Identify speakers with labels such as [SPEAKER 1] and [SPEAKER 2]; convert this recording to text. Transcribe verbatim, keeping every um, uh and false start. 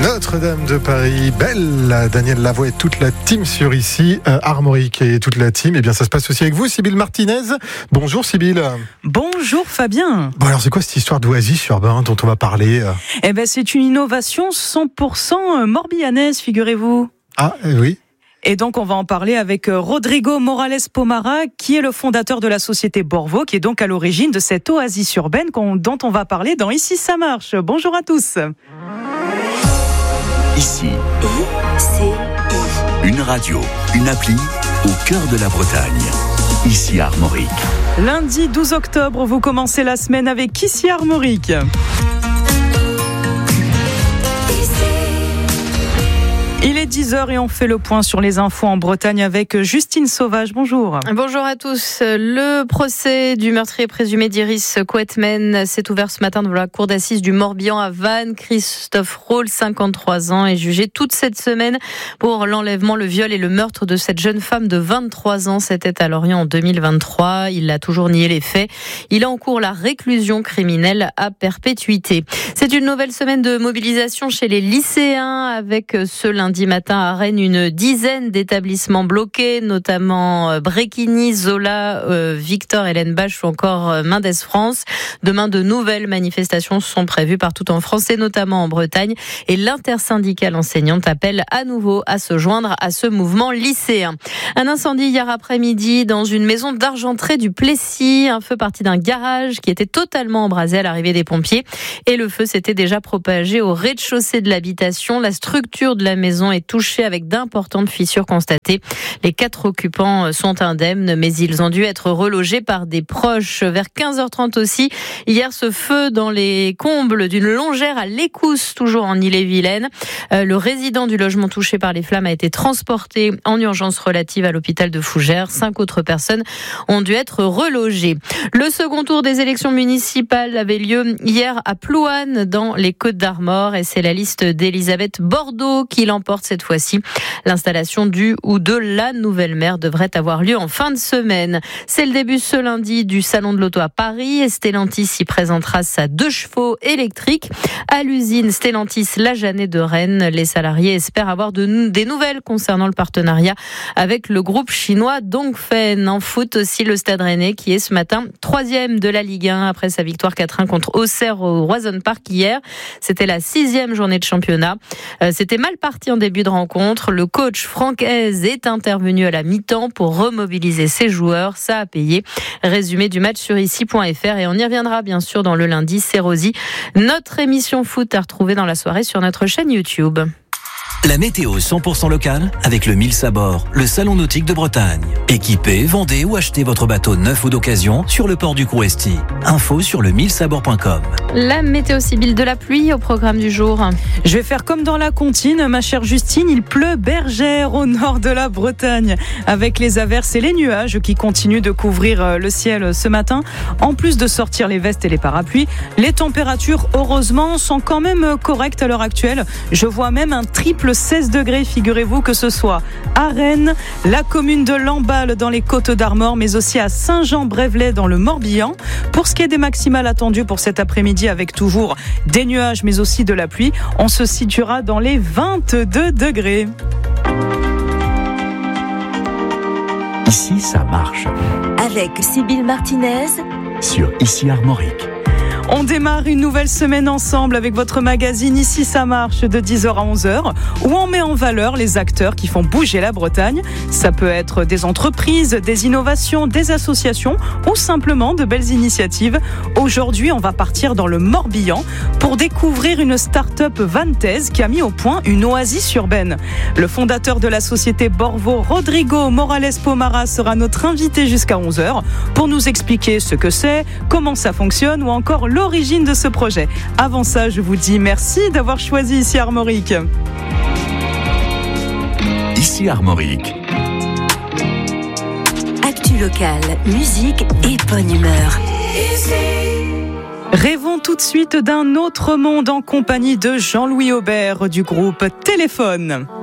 [SPEAKER 1] Notre-Dame de Paris, belle, Daniel Lavoie et toute la team sur ici, euh, Armorique et toute la team. Et bien ça se passe aussi avec vous, Sybille Martinez. Bonjour Sybille.
[SPEAKER 2] Bonjour Fabien.
[SPEAKER 1] Bon alors c'est quoi cette histoire d'oasis urbain dont on va parler?
[SPEAKER 2] Eh ben c'est une innovation cent pour cent morbihanaise, figurez-vous.
[SPEAKER 1] Ah euh, oui.
[SPEAKER 2] Et donc, on va en parler avec Rodrigo Morales Pomara, qui est le fondateur de la société Borvo, qui est donc à l'origine de cette oasis urbaine dont on va parler dans Ici ça marche. Bonjour à tous.
[SPEAKER 3] Ici, une radio, une appli au cœur de la Bretagne. Ici Armorique.
[SPEAKER 2] Lundi douze octobre, vous commencez la semaine avec Ici Armorique. Il est dix heures et on fait le point sur les infos en Bretagne avec Justine Sauvage. Bonjour.
[SPEAKER 4] Bonjour à tous. Le procès du meurtrier présumé d'Iris Quetmen s'est ouvert ce matin devant la cour d'assises du Morbihan à Vannes. Christophe Roll, cinquante-trois ans, est jugé toute cette semaine pour l'enlèvement, le viol et le meurtre de cette jeune femme de vingt-trois ans. C'était à Lorient en deux mille vingt-trois. Il a toujours nié les faits. Il encourt la réclusion criminelle à perpétuité. C'est une nouvelle semaine de mobilisation chez les lycéens avec ce lundi Lundi matin à Rennes, une dizaine d'établissements bloqués, notamment Bréquigny, Zola, euh, Victor, Hélène Bache ou encore euh, Mendes France. Demain, de nouvelles manifestations sont prévues partout en France et notamment en Bretagne. Et l'intersyndicale enseignante appelle à nouveau à se joindre à ce mouvement lycéen. Un incendie hier après-midi dans une maison d'Argentré du Plessis. Un feu parti d'un garage qui était totalement embrasé à l'arrivée des pompiers. Et le feu s'était déjà propagé au rez-de-chaussée de l'habitation. La structure de la maison est touchée avec d'importantes fissures constatées. Les quatre occupants sont indemnes, mais ils ont dû être relogés par des proches. Vers quinze heures trente aussi, hier, ce feu dans les combles d'une longère à l'Écousse, toujours en Ille-et-Vilaine. Euh, le résident du logement touché par les flammes a été transporté en urgence relative à l'hôpital de Fougères. Cinq autres personnes ont dû être relogées. Le second tour des élections municipales avait lieu hier à Plouanne, dans les Côtes-d'Armor, et c'est la liste d'Elisabeth Bordeaux qui l'emporte cette fois-ci. L'installation du ou de la nouvelle maire devrait avoir lieu en fin de semaine. C'est le début ce lundi du Salon de l'Auto à Paris et Stellantis y présentera sa deux chevaux électrique à l'usine Stellantis La Jeannet de Rennes. Les salariés espèrent avoir de, des nouvelles concernant le partenariat avec le groupe chinois Dongfeng. En foot aussi, le Stade Rennais qui est ce matin troisième de la Ligue un après sa victoire quatre un contre Auxerre au Roison Park hier. C'était la sixième journée de championnat. Euh, c'était mal parti en début de rencontre. Le coach Franck Hez est intervenu à la mi-temps pour remobiliser ses joueurs. Ça a payé. Résumé du match sur ici point f r et on y reviendra bien sûr dans le lundi. C'est Rosie. Notre émission foot à retrouver dans la soirée sur notre chaîne YouTube.
[SPEAKER 3] La météo cent pour cent locale avec le Mille Sabord, le salon nautique de Bretagne. Équipez, vendez ou achetez votre bateau neuf ou d'occasion sur le port du Crouesty. Info sur le mille sabord point com.
[SPEAKER 4] La météo civile de la pluie au programme du jour.
[SPEAKER 2] Je vais faire comme dans la comptine, ma chère Justine, il pleut bergère au nord de la Bretagne, avec les averses et les nuages qui continuent de couvrir le ciel ce matin. En plus de sortir les vestes et les parapluies, les températures, heureusement, sont quand même correctes à l'heure actuelle. Je vois même un triple seize degrés, figurez-vous, que ce soit à Rennes, la commune de Lamballe dans les Côtes-d'Armor, mais aussi à Saint-Jean-Brévelay dans le Morbihan. Pour ce qui est des maximales attendues pour cet après-midi, avec toujours des nuages mais aussi de la pluie, on se situera dans les vingt-deux degrés.
[SPEAKER 3] Ici, ça marche.
[SPEAKER 5] Avec Sybille Martinez
[SPEAKER 3] sur Ici Armorique.
[SPEAKER 2] On démarre une nouvelle semaine ensemble avec votre magazine Ici ça marche de dix heures à onze heures où on met en valeur les acteurs qui font bouger la Bretagne. Ça peut être des entreprises, des innovations, des associations ou simplement de belles initiatives. Aujourd'hui, on va partir dans le Morbihan pour découvrir une start-up vantaise qui a mis au point une oasis urbaine. Le fondateur de la société Borvo, Rodrigo Morales Pomara, sera notre invité jusqu'à onze heures pour nous expliquer ce que c'est, comment ça fonctionne ou encore le l'origine de ce projet. Avant ça, je vous dis merci d'avoir choisi Ici Armorique.
[SPEAKER 3] Ici Armorique.
[SPEAKER 5] Actu locale, musique et bonne humeur.
[SPEAKER 2] Rêvons tout de suite d'un autre monde en compagnie de Jean-Louis Aubert du groupe Téléphone.